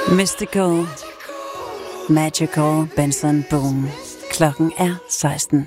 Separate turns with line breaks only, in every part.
Mystical, Magical, Benson Boom. Klokken er 16.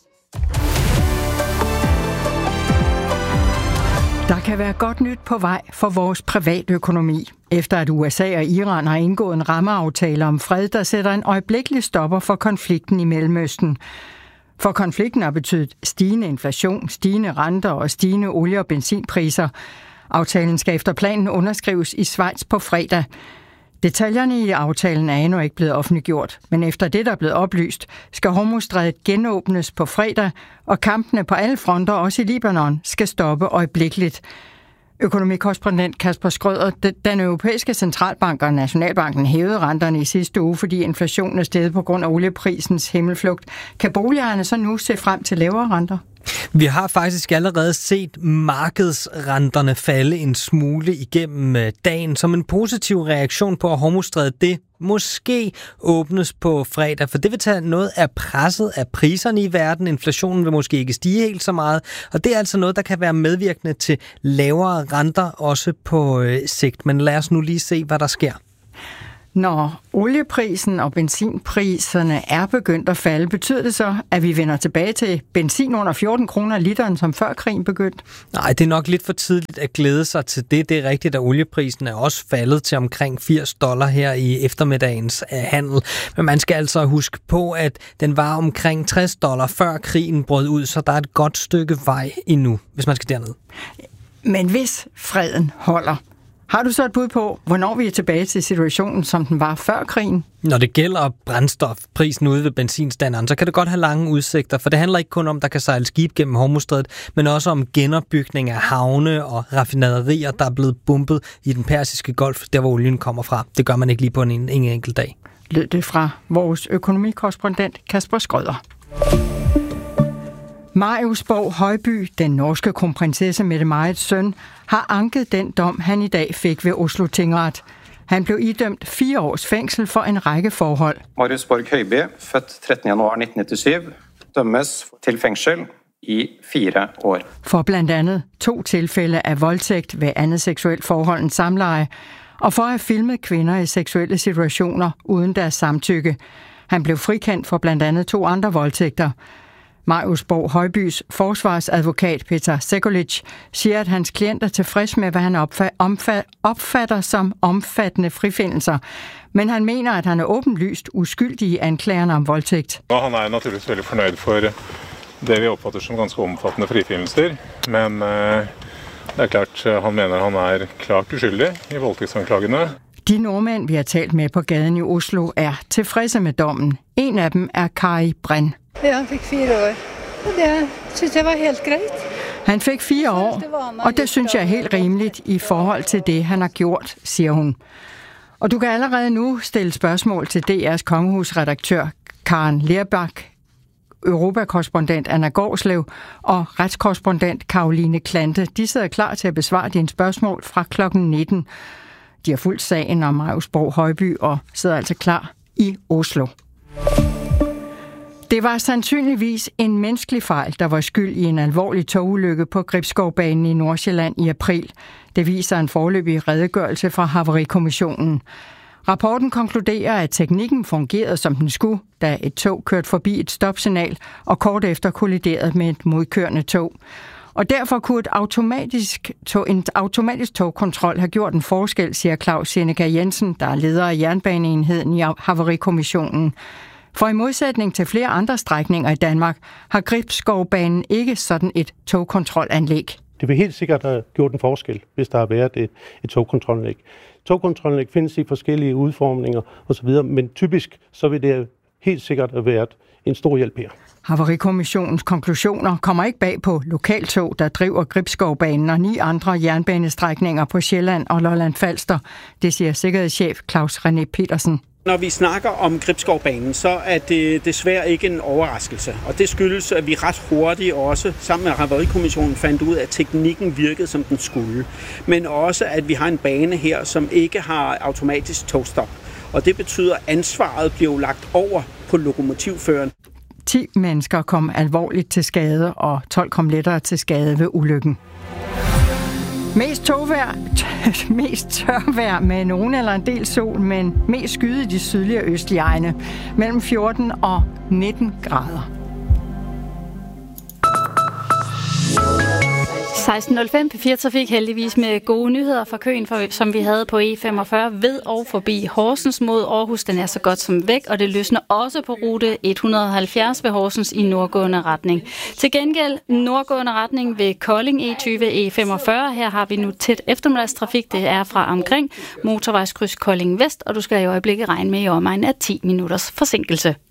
Der kan være godt nyt på vej for vores privatøkonomi, efter at USA og Iran har indgået en rammeaftale om fred, der sætter en øjeblikkelig stopper for konflikten i Mellemøsten. For konflikten har betydet stigende inflation, stigende renter og stigende olie- og benzinpriser. Aftalen skal efter planen underskrives i Schweiz på fredag. Detaljerne i aftalen er endnu ikke blevet offentliggjort, men efter det, der er blevet oplyst, skal Hormuzstrædet genåbnes på fredag, og kampene på alle fronter, også i Libanon, skal stoppe øjeblikkeligt. Økonomikorrespondent Kasper Skrøder, den europæiske centralbank og Nationalbanken hævede renterne i sidste uge, fordi inflationen er steget på grund af olieprisens himmelflugt. Kan boligejerne så nu se frem til lavere renter?
Vi har faktisk allerede set markedsrenterne falde en smule igennem dagen som en positiv reaktion på, at Hormuzstrædet det måske åbnes på fredag, for det vil tage noget af presset af priserne i verden. Inflationen vil måske ikke stige helt så meget, og det er altså noget, der kan være medvirkende til lavere renter også på sigt. Men lad os nu lige se, hvad der sker.
Når olieprisen og benzinpriserne er begyndt at falde, betyder det så, at vi vender tilbage til benzin under 14 kroner literen, som før krigen begyndte?
Nej, det er nok lidt for tidligt at glæde sig til det. Det er rigtigt, at olieprisen er også faldet til omkring $80 her i eftermiddagens handel. Men man skal altså huske på, at den var omkring $60 før krigen brød ud, så der er et godt stykke vej endnu, hvis man skal derned.
Men hvis freden holder, har du så et bud på, hvornår vi er tilbage til situationen, som den var før krigen?
Når det gælder brændstofprisen ude ved benzinstanderen, så kan det godt have lange udsigter, for det handler ikke kun om, der kan sejle skib gennem Hormuzstrædet, men også om genopbygning af havne og raffinaderier, der er blevet bumpet i den persiske golf, der hvor olien kommer fra. Det gør man ikke lige på en enkelt dag.
Lød det fra vores økonomikorrespondent Kasper Skrøder. Marius Borg Højby, den norske kronprinsesse Mette-Marits søn, har anket den dom, han i dag fik ved Oslo Tingret. Han blev idømt 4 års fængsel for en række forhold.
Marius Borg Højby, født 13. januar 1997, dømmes til fængsel i 4 år.
For blandt andet 2 tilfælde af voldtægt ved andet seksuelt forhold end samleje, og for at have filmet kvinder i seksuelle situationer uden deres samtykke. Han blev frikendt for blandt andet 2 andre voldtægter. Marius Borg Højbys forsvarsadvokat Peter Sekulic siger, at hans klient er tilfreds med, hvad han opfatter som omfattende frifindelser. Men han mener, at han er åbenlyst uskyldig i anklagerne om voldtægt.
Han er naturligvis veldig fornøyd for det, vi opfatter som ganske omfattende frifinnelser. Men det er klart, han mener, han er klart uskyldig i voldtægtsanklagene.
De nordmænd, vi har talt med på gaden i Oslo, er tilfredse med dommen. En af dem er Kari Brenn.
Ja, han fik 4 år. Det synes jeg var helt greit.
Han fik 4 år, og det synes jeg er helt rimeligt i forhold til det, han har gjort, siger hun. Og du kan allerede nu stille spørgsmål til DR's kongehusredaktør Karen Lerbak, europakorrespondent Anna Gårdslev og retskorrespondent Karoline Klante. De sidder klar til at besvare dine spørgsmål fra klokken 19. De har fulgt sagen om Marius Borg Højby og sidder altså klar i Oslo. Det var sandsynligvis en menneskelig fejl, der var skyld i en alvorlig togulykke på Gribskovbanen i Nordsjælland i april. Det viser en foreløbig redegørelse fra Havarikommissionen. Rapporten konkluderer, at teknikken fungerede som den skulle, da et tog kørte forbi et stopsignal og kort efter kolliderede med et modkørende tog. Og derfor kunne en automatisk togkontrol have gjort en forskel, siger Claus Seneca Jensen, der er leder af jernbaneenheden i Havarikommissionen. For i modsætning til flere andre strækninger i Danmark, har Gribskovbanen ikke sådan et togkontrolanlæg.
Det vil helt sikkert have gjort en forskel, hvis der har været et togkontrolanlæg. Togkontrolanlæg findes i forskellige udformninger osv., men typisk så vil det helt sikkert have været en stor hjælp her.
Havarikommissionens konklusioner kommer ikke bag på lokaltog, der driver Gribskovbanen og 9 andre jernbanestrækninger på Sjælland og Lolland Falster. Det siger sikkerhedschef Claus René Petersen.
Når vi snakker om Gribskovbanen, så er det desværre ikke en overraskelse. Og det skyldes, at vi ret hurtigt også sammen med Havarikommissionen fandt ud af, at teknikken virkede, som den skulle. Men også, at vi har en bane her, som ikke har automatisk togstop. Og det betyder, at ansvaret bliver lagt over på lokomotivføreren.
10 mennesker kom alvorligt til skade, og 12 kom lettere til skade ved ulykken. Mest tørvejr med nogen eller en del sol, men mest skyet i de sydlige og østlige egne. Mellem 14 og 19 grader.
16.05 P4 Trafik, heldigvis med gode nyheder fra køen, som vi havde på E45 ved og forbi Horsens mod Aarhus. Den er så godt som væk, og det løsner også på rute 170 ved Horsens i nordgående retning. Til gengæld nordgående retning ved Kolding E20 E45. Her har vi nu tæt eftermiddagstrafik. Det er fra omkring motorvejskryds Kolding Vest, og du skal i øjeblikket regne med i omegn af 10 minutters forsinkelse.